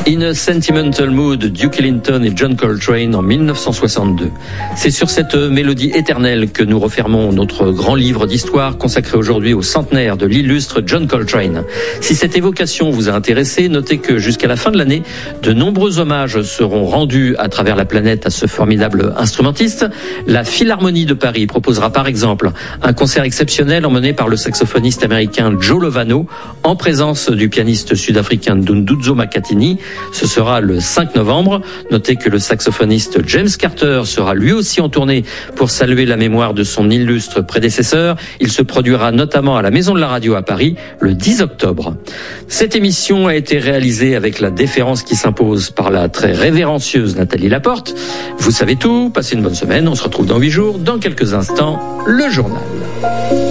In a Sentimental Mood, Duke Ellington et John Coltrane en 1962. C'est sur cette mélodie éternelle que nous refermons notre grand livre d'histoire consacré aujourd'hui au centenaire de l'illustre John Coltrane. Si cette évocation vous a intéressé, notez que jusqu'à la fin de l'année, de nombreux hommages seront rendus à travers la planète à ce formidable instrumentiste. La Philharmonie de Paris proposera par exemple un concert exceptionnel emmené par le saxophoniste américain Joe Lovano en présence du pianiste sud-africain Dunduzo Makhathini. Ce sera le 5 novembre. Notez que le saxophoniste James Carter sera lui aussi en tournée pour saluer la mémoire de son illustre prédécesseur. Il se produira notamment à la Maison de la Radio à Paris le 10 octobre. Cette émission a été réalisée avec la déférence qui s'impose par la très révérencieuse Nathalie Laporte. Vous savez tout, passez une bonne semaine, on se retrouve dans 8 jours. Dans quelques instants, le journal.